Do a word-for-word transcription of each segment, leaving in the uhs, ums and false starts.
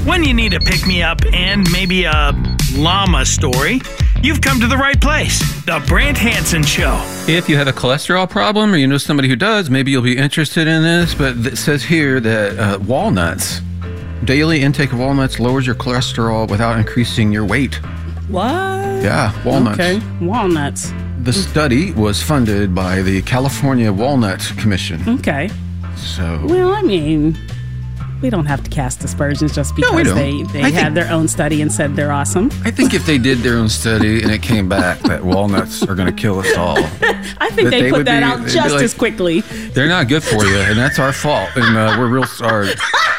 When you need a pick-me-up and maybe a llama story, you've come to the right place. The Brant Hansen Show. If you have a cholesterol problem or you know somebody who does, maybe you'll be interested in this, but it says here that uh, walnuts, daily intake of walnuts lowers your cholesterol without increasing your weight. What? Yeah, walnuts. Okay, walnuts. The study was funded by the California Walnut Commission. Okay. So. Well, I mean, we don't have to cast aspersions just because no, they, they I had think, their own study and said they're awesome. I think if they did their own study and it came back that walnuts are going to kill us all. I think they, they put that be, out just like, as quickly. They're not good for you, and that's our fault, and uh, we're real sorry.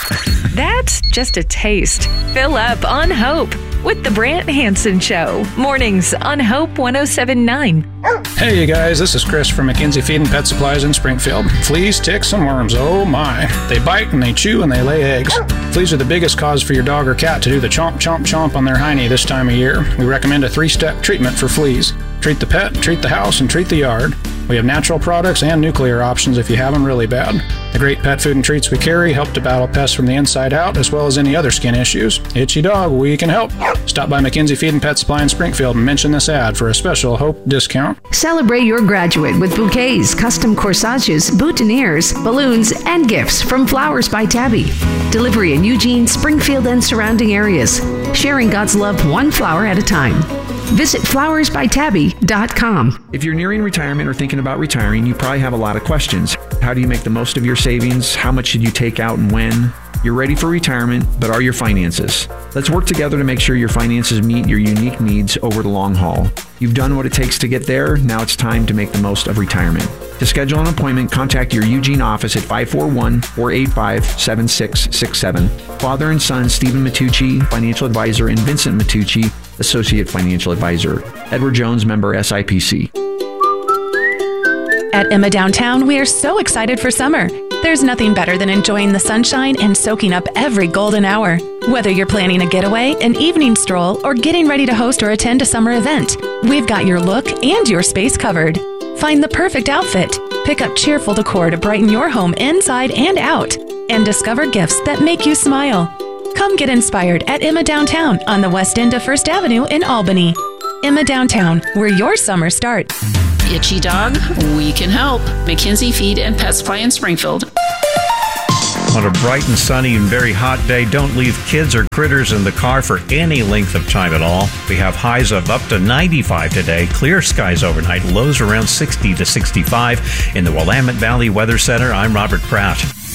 That's just a taste. Fill up on hope with the Brant Hansen Show. Mornings on Hope one oh seven point nine. Hey, you guys, this is Chris from McKenzie Feed and Pet Supplies in Springfield. Fleas, ticks, and worms, oh my. They bite and they chew and they lay eggs. Fleas are the biggest cause for your dog or cat to do the chomp, chomp, chomp on their hiney this time of year. We recommend a three-step treatment for fleas. Treat the pet, treat the house, and treat the yard. We have natural products and nuclear options if you have them really bad. The great pet food and treats we carry help to battle pests from the inside out, as well as any other skin issues. Itchy dog, we can help. Stop by McKenzie Feed and Pet Supply in Springfield and mention this ad for a special Hope discount. Celebrate your graduate with bouquets, custom corsages, boutonnieres, balloons, and gifts from Flowers by Tabby. Delivery in Eugene, Springfield, and surrounding areas. Sharing God's love one flower at a time. Visit flowers by tabby dot com. If you're nearing retirement or thinking about retiring, you probably have a lot of questions. How do you make the most of your savings? How much should you take out and when? You're ready for retirement, but are your finances? Let's work together to make sure your finances meet your unique needs over the long haul. You've done what it takes to get there. Now it's time to make the most of retirement. To schedule an appointment, contact your Eugene office at five four one, four eight five, seven six six seven. Father and son, Stephen Matucci, financial advisor, and Vincent Matucci, associate financial advisor. Edward Jones, member S I P C. At Emma Downtown, we are so excited for summer. There's nothing better than enjoying the sunshine and soaking up every golden hour. Whether you're planning a getaway, an evening stroll, or getting ready to host or attend a summer event, we've got your look and your space covered. Find the perfect outfit, pick up cheerful decor to brighten your home inside and out, and discover gifts that make you smile. Come get inspired at Emma Downtown on the west end of First Avenue in Albany. Emma Downtown, where your summer starts. Itchy dog, we can help. McKenzie Feed and Pet Supply in Springfield. On a bright and sunny and very hot day, don't leave kids or critters in the car for any length of time at all. We have highs of up to ninety-five today, clear skies overnight, lows around sixty to sixty-five. In the Willamette Valley Weather Center, I'm Robert Pratt.